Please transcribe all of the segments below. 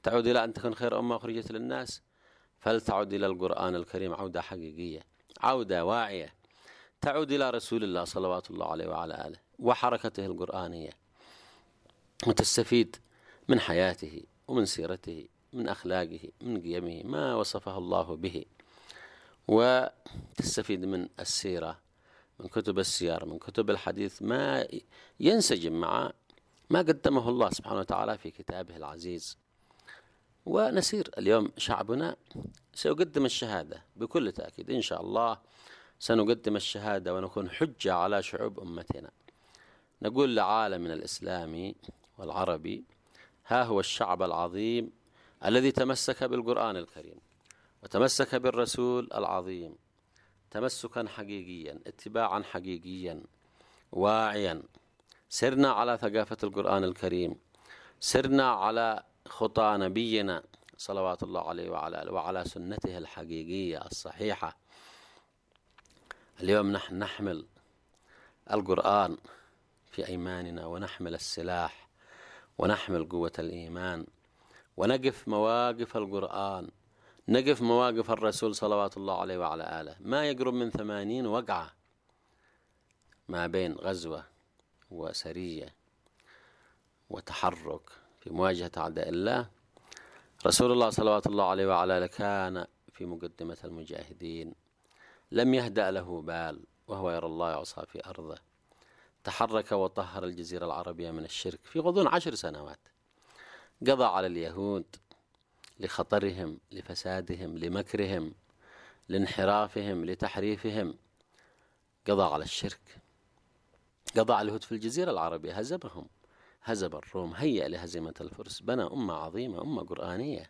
تعود إلى أن تكون خير أمة أخرجت للناس، فلتعود إلى القرآن الكريم عودة حقيقية، عودة واعية، تعود إلى رسول الله صلوات الله عليه وعلى آله وحركته القرآنية، وتستفيد من حياته ومن سيرته، من أخلاقه، من قيمه، ما وصفه الله به، وتستفيد من السيرة، من كتب السير، من كتب الحديث، ما ينسجم مع ما قدمه الله سبحانه وتعالى في كتابه العزيز. ونسير اليوم شعبنا سيقدم الشهادة بكل تأكيد إن شاء الله، سنقدم الشهادة ونكون حجة على شعوب أمتنا. نقول لعالمنا الإسلامي والعربي: ها هو الشعب العظيم الذي تمسك بالقرآن الكريم وتمسك بالرسول العظيم تمسكا حقيقيا، اتباعا حقيقيا، واعيا. سرنا على ثقافة القرآن الكريم، سرنا على خطى نبينا صلوات الله عليه وعلى سنته الحقيقية الصحيحة. اليوم نحن نحمل القرآن في أيماننا، ونحمل السلاح، ونحمل قوة الإيمان، ونقف مواقف القرآن، نقف مواقف الرسول صلوات الله عليه وعلى آله. ما يقرب من 80 وقعة ما بين غزوة وسرية وتحرك في مواجهة أعداء الله. رسول الله صلوات الله عليه وعلى آله كان في مقدمة المجاهدين، لم يهدأ له بال وهو يرى الله يعصى في أرضه. تحرك وطهر الجزيرة العربية من الشرك في غضون 10 سنوات، قضى على اليهود لخطرهم، لفسادهم، لمكرهم، لانحرافهم، لتحريفهم. قضى على الشرك، قضى على اليهود في الجزيرة العربية، هزمهم، هزم الروم، هيأ لهزيمة الفرس، بنى أمة عظيمة، أمة قرآنية.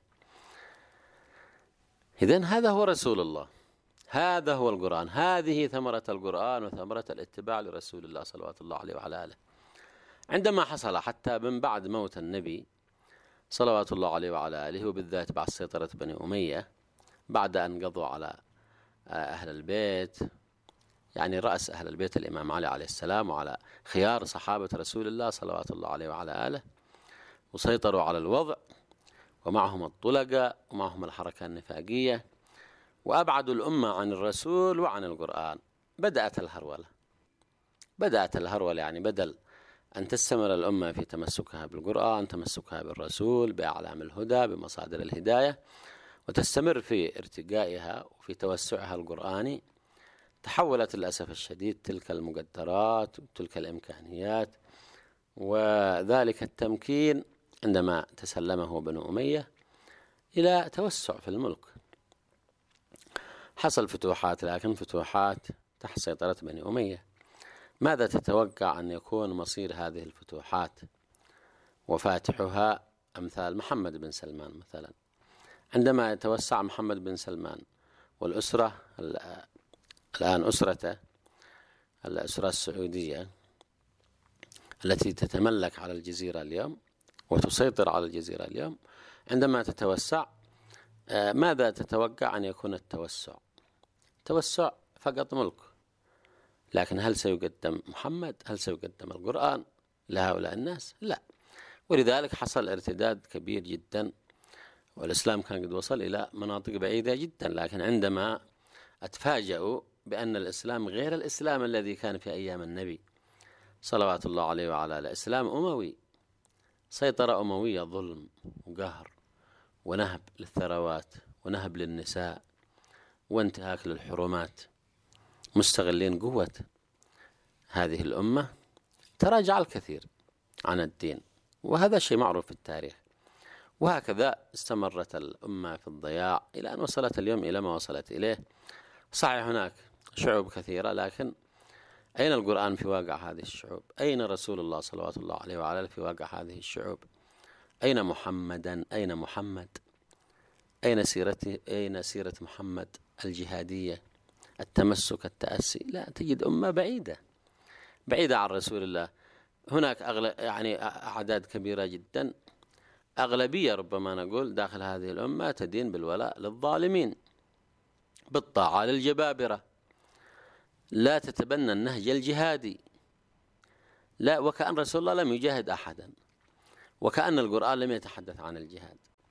إذن هذا هو رسول الله، هذا هو القرآن، هذه ثمرة القرآن وثمرة الاتباع لرسول الله صلوات الله عليه وعلى آله. عندما حصل حتى من بعد موت النبي صلوات الله عليه وعلى آله، وبالذات بعد سيطرة بني أمية، بعد أن قضوا على أهل البيت، يعني رأس أهل البيت الإمام علي عليه السلام، وعلى خيار صحابة رسول الله صلوات الله عليه وعلى آله، وسيطروا على الوضع، ومعهم الطلقة ومعهم الحركة النفاقية، وأبعدوا الأمة عن الرسول وعن القرآن. بدأت الهرولة، يعني بدل أن تستمر الأمة في تمسكها بالقرآن، تمسكها بالرسول، بأعلام الهدى، بمصادر الهداية، وتستمر في ارتقائها وفي توسعها القرآني، تحولت للأسف الشديد تلك المقدرات وتلك الإمكانيات وذلك التمكين عندما تسلمه بنو أمية إلى توسع في الملك. حصل فتوحات، لكن فتوحات تحت سيطرة بني أمية. ماذا تتوقع أن يكون مصير هذه الفتوحات وفاتحها أمثال محمد بن سلمان مثلا؟ عندما يتوسع محمد بن سلمان والأسرة الآن أسرته، الأسرة السعودية التي تتملك على الجزيرة اليوم وتسيطر على الجزيرة اليوم، عندما تتوسع ماذا تتوقع أن يكون التوسع؟ توسع فقط ملك، لكن هل سيقدم محمد؟ هل سيقدم القرآن لهؤلاء الناس؟ لا. ولذلك حصل ارتداد كبير جدا، والإسلام كان قد وصل إلى مناطق بعيدة جدا، لكن عندما أتفاجأوا بأن الإسلام غير الإسلام الذي كان في أيام النبي صلوات الله عليه وعلى آله، إسلام أموي، سيطرة أموية، ظلم وقهر ونهب للثروات ونهب للنساء وانتهاك للحرمات. مستغلين قوة هذه الأمة، تراجع الكثير عن الدين، وهذا شيء معروف في التاريخ. وهكذا استمرت الأمة في الضياع إلى أن وصلت اليوم إلى ما وصلت إليه. صحيح هناك شعوب كثيرة، لكن أين القرآن في واقع هذه الشعوب؟ أين رسول الله صلوات الله عليه وعلى آله في واقع هذه الشعوب؟ أين محمدا؟ أين محمد؟ أين سيرته؟ أين سيرة محمد الجهادية، التمسك، التأسي؟ لا، تجد أمة بعيدة عن رسول الله. هناك يعني أعداد كبيرة جدا، أغلبية ربما نقول داخل هذه الأمة تدين بالولاء للظالمين، بالطاعة للجبابرة، لا تتبنى النهج الجهادي، لا، وكأن رسول الله لم يجاهد أحدا، وكأن القرآن لم يتحدث عن الجهاد.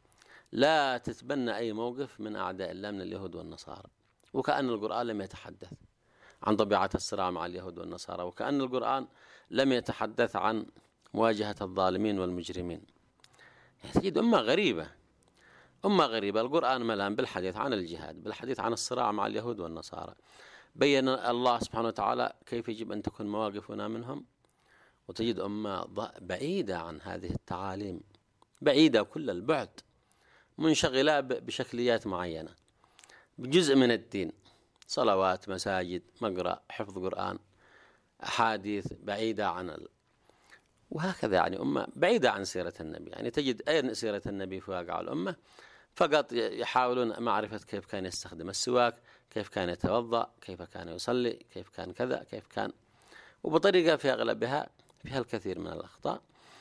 لا تتبنى أي موقف من أعداء الله من اليهود والنصارى، وكأن القرآن لم يتحدث عن طبيعة الصراع مع اليهود والنصارى، وكأن القرآن لم يتحدث عن مواجهة الظالمين والمجرمين. يعني تجد أمة غريبة، أمة غريبة. القرآن ملان بالحديث عن الجهاد، بالحديث عن الصراع مع اليهود والنصارى، بين الله سبحانه وتعالى كيف يجب أن تكون مواقفنا منهم، وتجد أمة بعيدة عن هذه التعاليم، بعيدة كل البعد، منشغلة بشكليات معينة، بجزء من الدين، صلوات، مساجد، مقرأ، حفظ قرآن، أحاديث، بعيدة عن وهكذا. يعني أمة بعيدة عن سيرة النبي. يعني تجد أين سيرة النبي في واقع الأمة؟ فقط يحاولون معرفة كيف كان يستخدم السواك، كيف كان يتوضأ، كيف كان يصلي، كيف كان كذا، كيف كان، وبطريقة في أغلبها فيها الكثير من الأخطاء.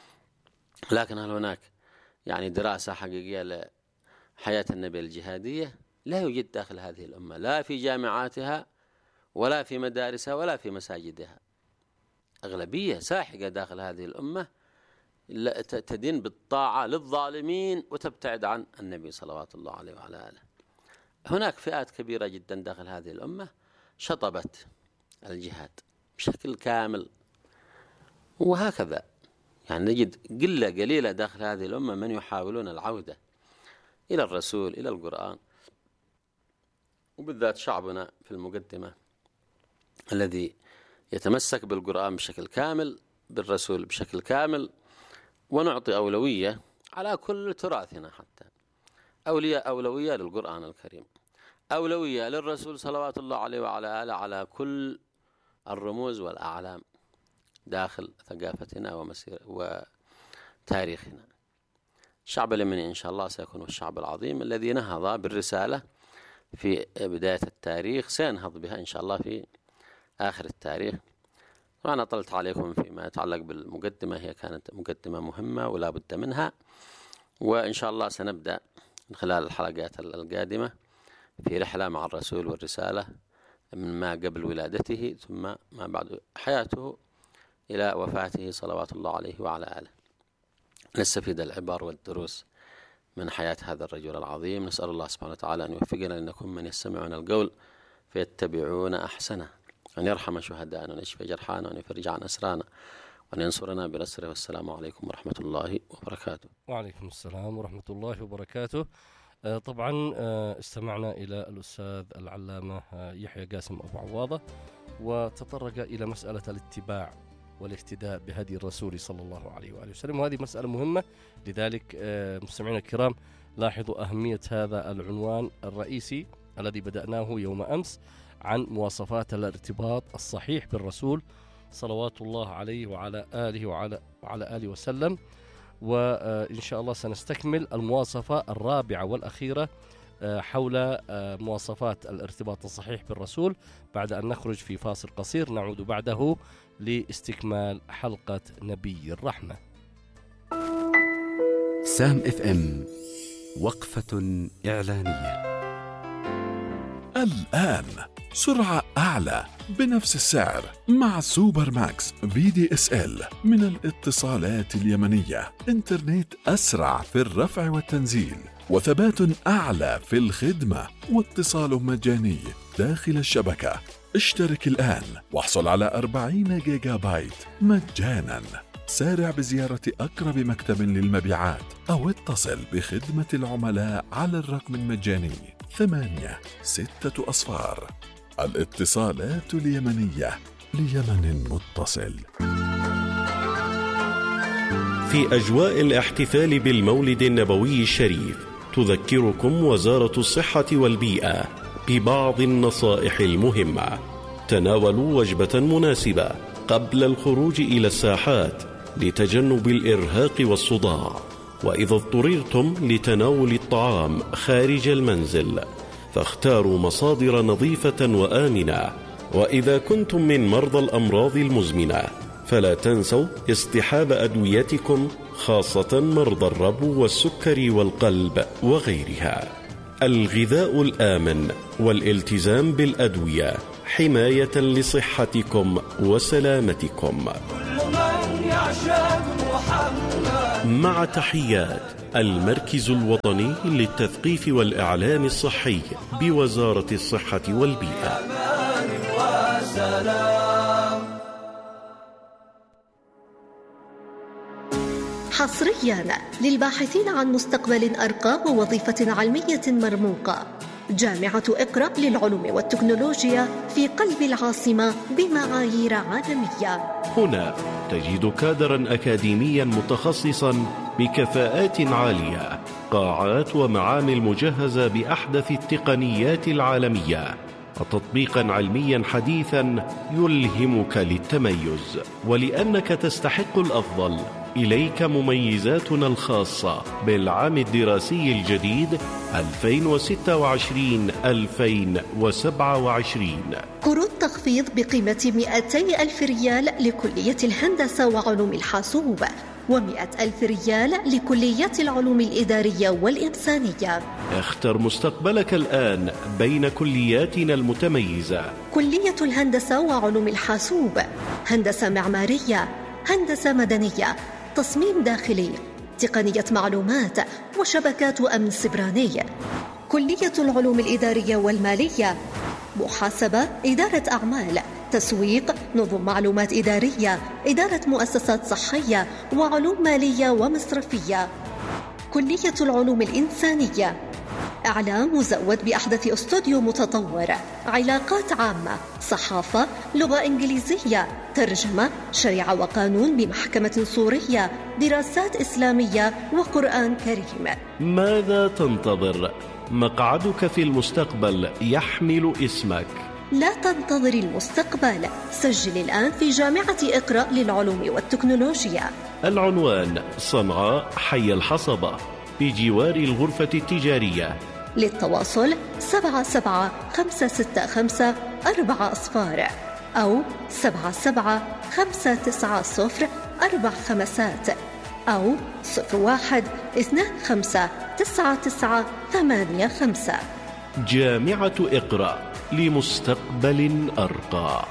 لكن هل هناك يعني دراسة حقيقية لحياة النبي الجهادية؟ لا يوجد داخل هذه الأمة، لا في جامعاتها ولا في مدارسها ولا في مساجدها. أغلبية ساحقة داخل هذه الأمة تدين بالطاعة للظالمين وتبتعد عن النبي صلوات الله عليه وعلى آله. هناك فئات كبيرة جدا داخل هذه الأمة شطبت الجهاد بشكل كامل، وهكذا. يعني نجد قلة قليلة داخل هذه الأمة من يحاولون العودة إلى الرسول، إلى القرآن، وبالذات شعبنا في المقدمة الذي يتمسك بالقرآن بشكل كامل، بالرسول بشكل كامل، ونعطي أولوية على كل تراثنا، حتى أولوية للقرآن الكريم، أولوية للرسول صلوات الله عليه وعلى آله، على كل الرموز والأعلام داخل ثقافتنا وتاريخنا. الشعب اليمني إن شاء الله سيكون الشعب العظيم الذي نهض بالرسالة في بداية التاريخ، سينهض بها إن شاء الله في آخر التاريخ. وأنا طلت عليكم فيما يتعلق بالمقدمة، هي كانت مقدمة مهمة ولا بد منها، وإن شاء الله سنبدأ من خلال الحلقات القادمة في رحلة مع الرسول والرسالة من ما قبل ولادته ثم ما بعد حياته إلى وفاته صلوات الله عليه وعلى آله. نستفيد العبر والدروس من حياة هذا الرجل العظيم. نسأل الله سبحانه وتعالى أن يوفقنا لنكون من يستمعون القول فيتبعون أحسنه، وأن يرحم شهداءنا، وأن يشفي جرحانا، وأن يفرج عن أسرانا، وأن ينصرنا بنصره. والسلام عليكم ورحمة الله وبركاته. وعليكم السلام ورحمة الله وبركاته. طبعا استمعنا إلى الأستاذ العلامة يحيى قاسم أبو عواضة، وتطرق إلى مسألة الاتباع والاقتداء بهدي الرسول صلى الله عليه وآله وسلم، وهذه مسألة مهمة. لذلك مستمعينا الكرام لاحظوا أهمية هذا العنوان الرئيسي الذي بدأناه يوم أمس عن مواصفات الارتباط الصحيح بالرسول صلوات الله عليه وعلى آله وسلم. وإن شاء الله سنستكمل المواصفة الرابعة والأخيرة حول مواصفات الارتباط الصحيح بالرسول بعد أن نخرج في فاصل قصير، نعود بعده لاستكمال حلقة نبي الرحمة. سام اف ام، وقفة إعلانية. الآن سرعة أعلى بنفس السعر مع سوبر ماكس VDSL من الاتصالات اليمنية. إنترنت أسرع في الرفع والتنزيل، وثبات أعلى في الخدمة، واتصال مجاني داخل الشبكة. اشترك الآن واحصل على 40 جيجا بايت مجانا. سارع بزيارة أقرب مكتب للمبيعات أو اتصل بخدمة العملاء على الرقم المجاني 86. الاتصالات اليمنية، ليمن متصل. في أجواء الاحتفال بالمولد النبوي الشريف، تذكركم وزارة الصحة والبيئة ببعض النصائح المهمة. تناولوا وجبة مناسبة قبل الخروج إلى الساحات لتجنب الإرهاق والصداع، وإذا اضطررتم لتناول الطعام خارج المنزل فاختاروا مصادر نظيفة وآمنة. وإذا كنتم من مرضى الأمراض المزمنة فلا تنسوا اصطحاب أدويتكم، خاصة مرضى الربو والسكري والقلب وغيرها. الغذاء الآمن والالتزام بالأدوية حماية لصحتكم وسلامتكم. كل من يعشق محمد مع تحيات المركز الوطني للتثقيف والإعلام الصحي بوزارة الصحة والبيئة. حصريا للباحثين عن مستقبل أرقى ووظيفة علمية مرموقة، جامعة إقرأ للعلوم والتكنولوجيا في قلب العاصمة بمعايير عالمية. هنا تجد كادرا أكاديميا متخصصا بكفاءات عالية، قاعات ومعامل مجهزة بأحدث التقنيات العالمية، وتطبيقا علميا حديثا يلهمك للتميز. ولأنك تستحق الأفضل، إليك مميزاتنا الخاصة بالعام الدراسي الجديد 2026-2027. قروض تخفيض بقيمة 200,000 ريال لكلية الهندسة وعلوم الحاسوب، و100,000 ريال لكليات العلوم الإدارية والإنسانية. اختر مستقبلك الآن بين كلياتنا المتميزة: كلية الهندسة وعلوم الحاسوب، هندسة معمارية، هندسة مدنية، تصميم داخلي، تقنية معلومات وشبكات أمن سبراني. كلية العلوم الإدارية والمالية، محاسبة، إدارة أعمال، تسويق، نظم معلومات إدارية، إدارة مؤسسات صحية، وعلوم مالية ومصرفية. كلية العلوم الإنسانية، إعلام مزود بأحدث استوديو متطور، علاقات عامة، صحافة، لغة إنجليزية، ترجمة، شريعة وقانون بمحكمة سورية، دراسات إسلامية وقرآن كريم. ماذا تنتظر؟ مقعدك في المستقبل يحمل اسمك. لا تنتظر المستقبل، سجل الآن في جامعة إقرأ للعلوم والتكنولوجيا. العنوان: صنعاء، حي الحصبة، بجوار الغرفة التجارية. للتواصل 77-565-4 أو 77-590-4 أو 01-25-99-85. جامعة إقرأ لمستقبل أرقى.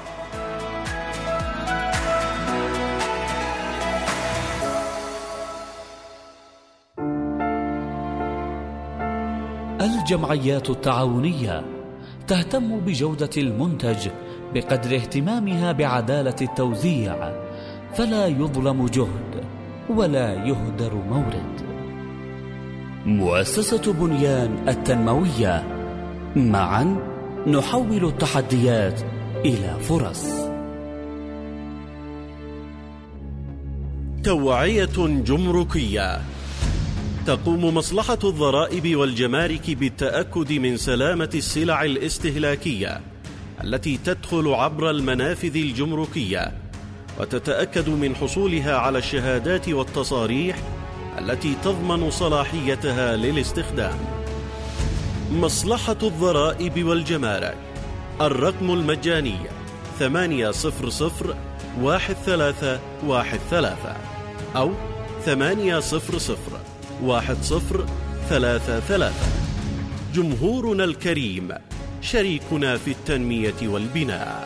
الجمعيات التعاونية تهتم بجودة المنتج بقدر اهتمامها بعدالة التوزيع، فلا يظلم جهد ولا يهدر مورد. مؤسسة بنيان التنموية، معا نحول التحديات إلى فرص. توعية جمركية. تقوم مصلحة الضرائب والجمارك بالتأكد من سلامة السلع الاستهلاكية التي تدخل عبر المنافذ الجمركية، وتتأكد من حصولها على الشهادات والتصاريح التي تضمن صلاحيتها للاستخدام. مصلحة الضرائب والجمارك. الرقم المجاني 800-1313 أو 800-1033. جمهورنا الكريم شريكنا في التنمية والبناء.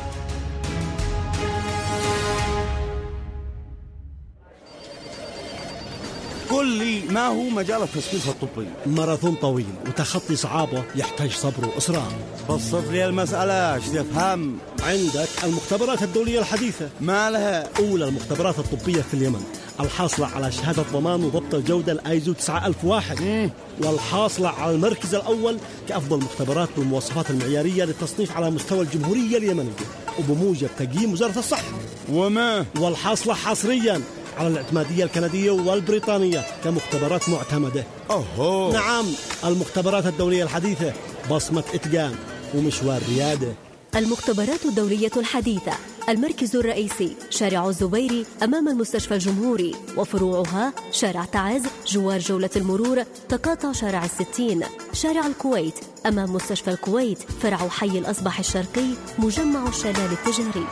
قل لي، ما هو مجال التثقيف الطبي؟ ماراثون طويل وتخطي صعابه يحتاج صبر وإصرار. بسط لي المسألة، ايش تفهم؟ عندك المختبرات الدولية الحديثة. ما لها؟ أولى المختبرات الطبية في اليمن، الحاصلة على شهادة ضمان وضبط الجودة الآيزو 9001، والحاصلة على المركز الأول كأفضل مختبرات بالمواصفات المعيارية للتصنيف على مستوى الجمهورية اليمنية وبموجب تقييم وزارة الصحة. والحاصلة حصرياً على الاعتمادية الكندية والبريطانية كمختبرات معتمدة. نعم، المختبرات الدولية الحديثة، بصمة إتقان ومشوار ريادة. المختبرات الدولية الحديثة، المركز الرئيسي شارع الزبيري أمام المستشفى الجمهوري، وفروعها شارع تعز جوار جولة المرور، تقاطع شارع 60، شارع الكويت أمام مستشفى الكويت، فرع حي الأصبح الشرقي، مجمع الشلال التجاري.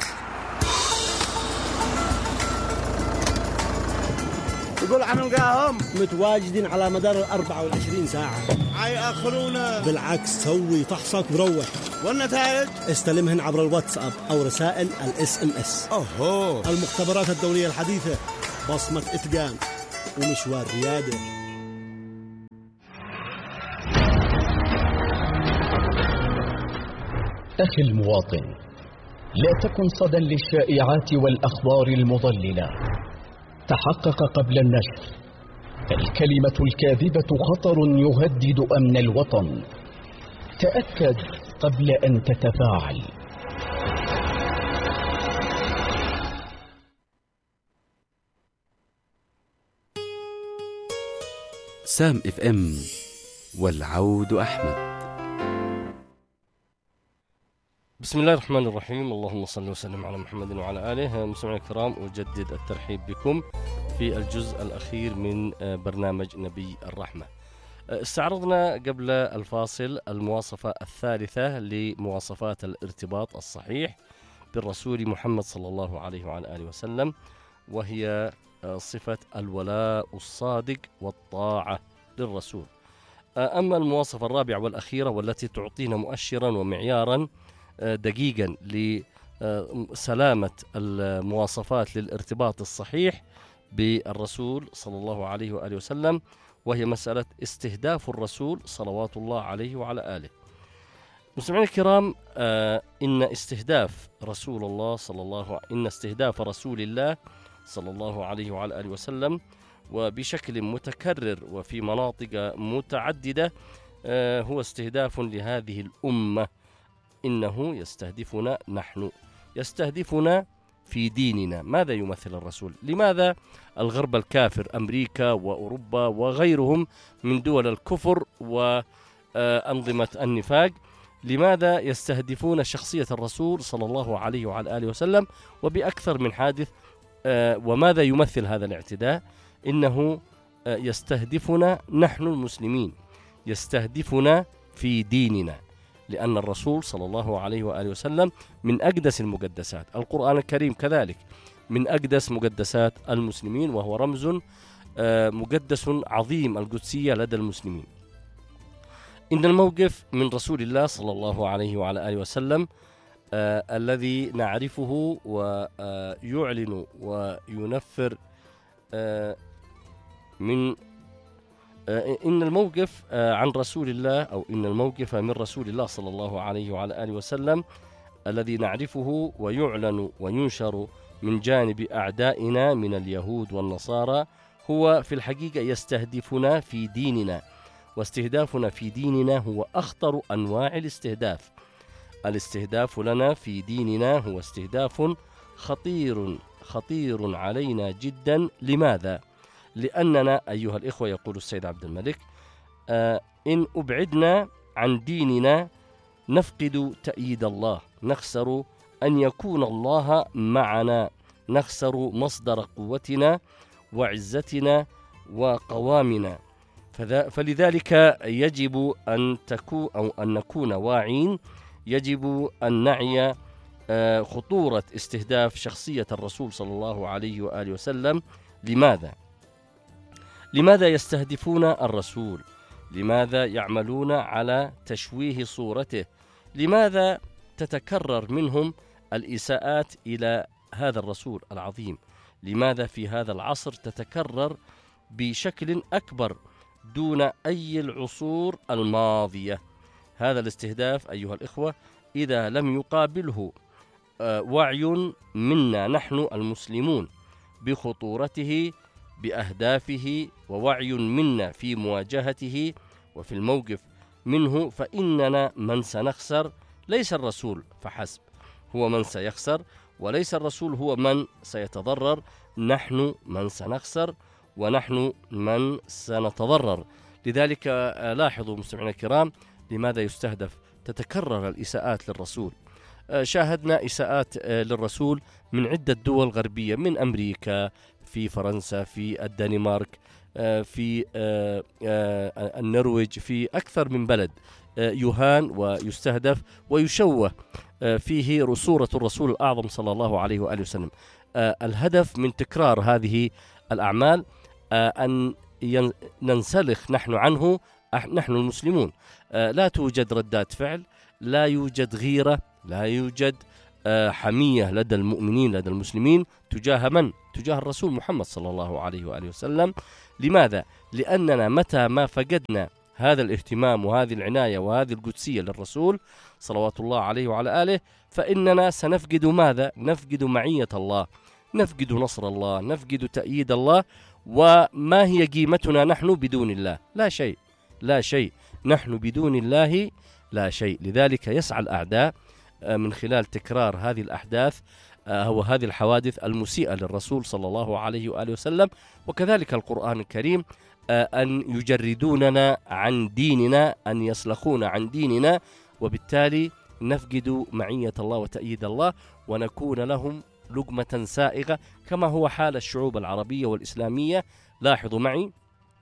يقول عن نلقاهم متواجدين على مدار 24 ساعة. حيأخرونا. بالعكس، سوي فحصك وروح. والنتائج استلمهن عبر الواتساب أو رسائل SMS. أوهو. المختبرات الدولية الحديثة، بصمة إتقان ومشوار ريادة. أخي المواطن، لا تكن صدى للشائعات والأخبار المضللة. تحقق قبل النشر. الكلمة الكاذبة خطر يهدد أمن الوطن. تأكد قبل أن تتفاعل. سام اف ام، والعود أحمد. بسم الله الرحمن الرحيم، اللهم صل وسلم على محمد وعلى آله. مستمعينا الكرام، أجدد الترحيب بكم في الجزء الأخير من برنامج نبي الرحمة. استعرضنا قبل الفاصل المواصفة الثالثة لمواصفات الارتباط الصحيح بالرسول محمد صلى الله عليه وعلى آله وسلم، وهي صفة الولاء الصادق والطاعة للرسول. أما المواصفة الرابعة والأخيرة والتي تعطينا مؤشرا ومعيارا دقيقا لسلامة المواصفات للارتباط الصحيح بالرسول صلى الله عليه وآله وسلم، وهي مسألة استهداف الرسول صلوات الله عليه وعلى آله. مستمعينا الكرام، إن استهداف رسول الله صلى الله عليه وعلى آله وسلم وبشكل متكرر وفي مناطق متعددة هو استهداف لهذه الأمة. إنه يستهدفنا نحن، يستهدفنا في ديننا. ماذا يمثل الرسول؟ لماذا الغرب الكافر، أمريكا وأوروبا وغيرهم من دول الكفر وأنظمة النفاق، لماذا يستهدفون شخصية الرسول صلى الله عليه وعلى آله وسلم وبأكثر من حادث؟ وماذا يمثل هذا الاعتداء؟ إنه يستهدفنا نحن المسلمين، يستهدفنا في ديننا، لأن الرسول صلى الله عليه وآله وسلم من أقدس المقدسات. القرآن الكريم كذلك من أقدس مقدسات المسلمين، وهو رمز مقدس عظيم القدسية لدى المسلمين. إن الموقف من رسول الله صلى الله عليه وعلى آله وسلم الذي نعرفه ويعلن وينفر من إن الموقف عن رسول الله، أو إن الموقف من رسول الله صلى الله عليه وعلى آله وسلم الذي نعرفه ويعلن وينشر من جانب أعدائنا من اليهود والنصارى هو في الحقيقة يستهدفنا في ديننا، واستهدافنا في ديننا هو أخطر أنواع الاستهداف. الاستهداف لنا في ديننا هو استهداف خطير علينا جدا. لماذا؟ لأننا أيها الإخوة، يقول السيد عبد الملك، إن أبعدنا عن ديننا نفقد تأييد الله، نخسر أن يكون الله معنا، نخسر مصدر قوتنا وعزتنا وقوامنا. فلذلك يجب أن نكون واعين، يجب أن نعي خطورة استهداف شخصية الرسول صلى الله عليه وآله وسلم. لماذا يستهدفون الرسول؟ لماذا يعملون على تشويه صورته؟ لماذا تتكرر منهم الإساءات إلى هذا الرسول العظيم؟ لماذا في هذا العصر تتكرر بشكل أكبر دون أي العصور الماضية؟ هذا الاستهداف أيها الإخوة إذا لم يقابله وعي منا نحن المسلمون بخطورته، بأهدافه، ووعي منا في مواجهته وفي الموقف منه، فإننا من سنخسر ليس الرسول فحسب، هو من سيخسر، وليس الرسول هو من سيتضرر، نحن من سنخسر ونحن من سنتضرر. لذلك لاحظوا مستمعينا الكرام لماذا يستهدف، تتكرر الإساءات للرسول. شاهدنا إساءات للرسول من عدة دول غربية، من أمريكا، في فرنسا، في الدنمارك، في النرويج، في أكثر من بلد يهان ويستهدف ويشوه فيه صورة الرسول الأعظم صلى الله عليه وآله وسلم. الهدف من تكرار هذه الأعمال أن ننسلخ نحن عنه، نحن المسلمون. لا توجد ردات فعل، لا يوجد غيرة، لا يوجد حمية لدى المؤمنين، لدى المسلمين تجاه من؟ تجاه الرسول محمد صلى الله عليه وآله وسلم. لماذا؟ لأننا متى ما فقدنا هذا الاهتمام وهذه العناية وهذه القدسية للرسول صلوات الله عليه وعلى آله، فإننا سنفقد ماذا؟ نفقد معية الله، نفقد نصر الله، نفقد تأييد الله. وما هي قيمتنا نحن بدون الله؟ لا شيء، لا شيء، نحن بدون الله لا شيء. لذلك يسعى الأعداء من خلال تكرار هذه الأحداث وهذه الحوادث المسيئة للرسول صلى الله عليه وآله وسلم وكذلك القرآن الكريم أن يجردوننا عن ديننا، أن يسلخون عن ديننا، وبالتالي نفقد معية الله وتأييد الله ونكون لهم لقمة سائغة كما هو حال الشعوب العربية والإسلامية. لاحظوا معي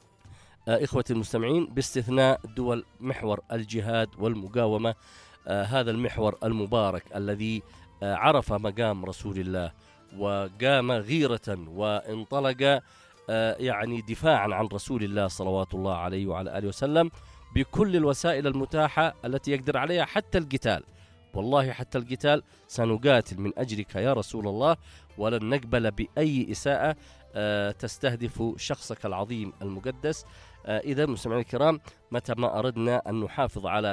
إخوتي المستمعين، باستثناء دول محور الجهاد والمقاومة، هذا المحور المبارك الذي عرف مقام رسول الله وقام غيرة وانطلق يعني دفاعا عن رسول الله صلوات الله عليه وعلى آله وسلم بكل الوسائل المتاحة التي يقدر عليها، حتى القتال. والله حتى القتال سنقاتل من أجلك يا رسول الله، ولن نقبل بأي إساءة تستهدف شخصك العظيم المقدس. إذا مستمعينا الكرام، متى ما أردنا أن نحافظ على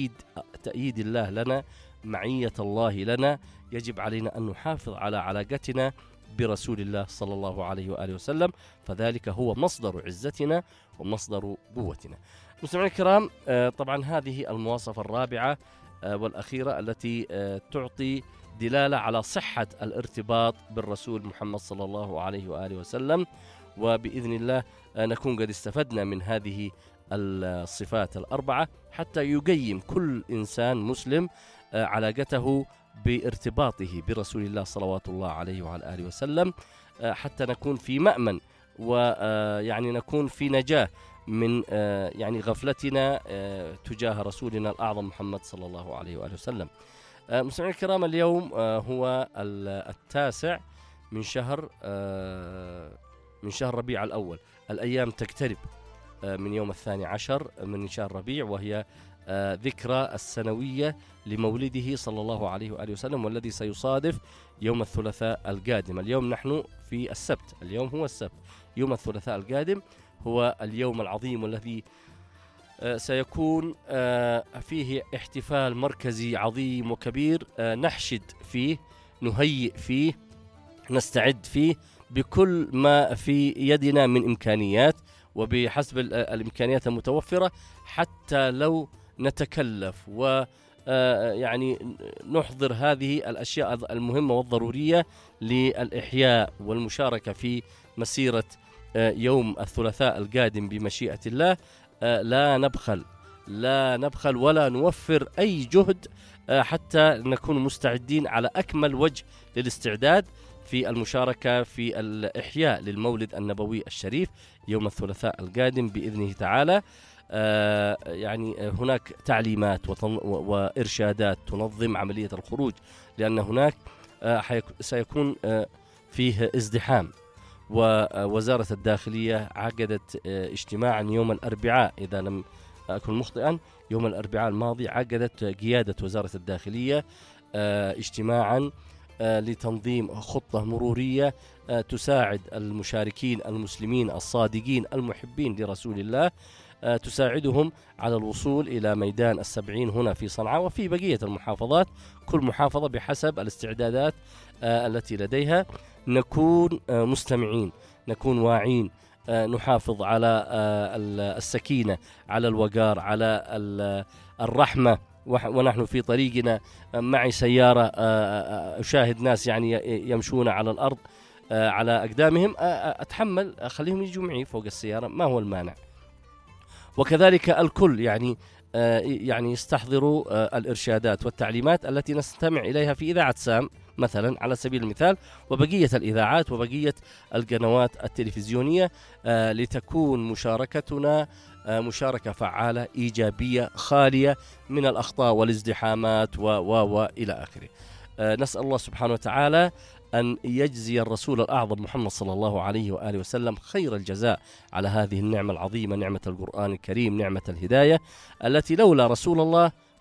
تأييد الله لنا، معية الله لنا، يجب علينا أن نحافظ على علاقتنا برسول الله صلى الله عليه وآله وسلم، فذلك هو مصدر عزتنا ومصدر قوتنا. مستمعينا الكرام، طبعا هذه المواصفة الرابعة والأخيرة التي تعطي دلالة على صحة الارتباط بالرسول محمد صلى الله عليه وآله وسلم، وبإذن الله نكون قد استفدنا من هذه الصفات الأربعة حتى يقيم كل إنسان مسلم علاقته بارتباطه برسول الله صلوات الله عليه وعلى آله وسلم، حتى نكون في مأمن ويعني نكون في نجاة من يعني غفلتنا تجاه رسولنا الأعظم محمد صلى الله عليه وآله وسلم. مستمعينا الكرام، اليوم هو 9 من شهر ربيع الأول. الأيام تقترب من يوم 12 من شهر ربيع، وهي ذكرى السنوية لمولده صلى الله عليه وآله وسلم، والذي سيصادف يوم الثلاثاء القادم. اليوم نحن في السبت، اليوم هو السبت، يوم الثلاثاء القادم هو اليوم العظيم والذي سيكون فيه احتفال مركزي عظيم وكبير، نحشد فيه، نهيئ فيه، نستعد فيه بكل ما في يدنا من إمكانيات وبحسب الإمكانيات المتوفرة، حتى لو نتكلف ويعني نحضر هذه الأشياء المهمة والضرورية للإحياء والمشاركة في مسيرة يوم الثلاثاء القادم بمشيئة الله. لا نبخل ولا نوفر أي جهد حتى نكون مستعدين على أكمل وجه للاستعداد في المشاركة في الإحياء للمولد النبوي الشريف يوم الثلاثاء القادم بإذنه تعالى. يعني هناك تعليمات وإرشادات تنظم عملية الخروج، لأن هناك سيكون فيه ازدحام، ووزارة الداخلية عقدت اجتماعا يوم الأربعاء، إذا لم أكن مخطئا يوم الأربعاء الماضي عقدت قيادة وزارة الداخلية اجتماعا لتنظيم خطة مرورية تساعد المشاركين المسلمين الصادقين المحبين لرسول الله، تساعدهم على الوصول إلى ميدان السبعين هنا في صنعاء وفي بقية المحافظات، كل محافظة بحسب الاستعدادات التي لديها. نكون مستمعين، نكون واعين، نحافظ على السكينة، على الوقار، على الرحمة، ونحن في طريقنا. معي سيارة أشاهد ناس يعني يمشون على الأرض على أقدامهم، أتحمل أخليهم يجوا معي فوق السيارة، ما هو المانع. وكذلك الكل يعني يستحضروا الإرشادات والتعليمات التي نستمع إليها في إذاعة سام مثلا على سبيل المثال، وبقية الإذاعات وبقية القنوات التلفزيونية، لتكون مشاركتنا مشاركة فعالة إيجابية خالية من الأخطاء والازدحامات وإلى آخره. نسأل الله سبحانه وتعالى أن يجزي الرسول الأعظم محمد صلى الله عليه وآله وسلم خير الجزاء على هذه النعمة العظيمة، نعمة القرآن الكريم، نعمة الهداية، التي لولا رسول الله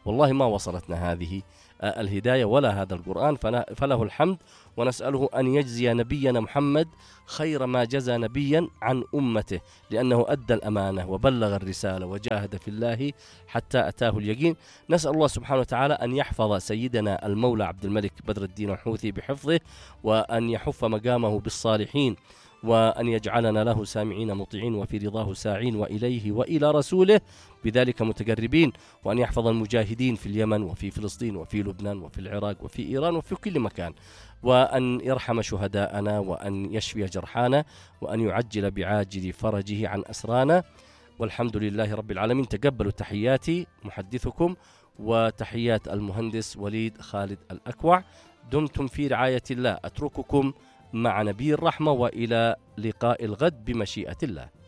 والله ما وصلتنا هذه الهداية ولا هذا القرآن، فله الحمد، ونسأله أن يجزي نبينا محمد خير ما جزى نبيا عن أمته، لأنه أدى الأمانة وبلغ الرسالة وجاهد في الله حتى أتاه اليقين. نسأل الله سبحانه وتعالى أن يحفظ سيدنا المولى عبد الملك بدر الدين الحوثي بحفظه، وأن يحف مقامه بالصالحين، وأن يجعلنا له سامعين مطيعين وفي رضاه ساعين وإليه وإلى رسوله بذلك متقربين، وأن يحفظ المجاهدين في اليمن وفي فلسطين وفي لبنان وفي العراق وفي إيران وفي كل مكان، وأن يرحم شهداءنا، وأن يشفي جرحانا، وأن يعجل بعاجل فرجه عن أسرانا. والحمد لله رب العالمين. تقبلوا تحياتي محدثكم وتحيات المهندس وليد خالد الأكوع. دمتم في رعاية الله. أترككم مع نبي الرحمة، وإلى لقاء الغد بمشيئة الله.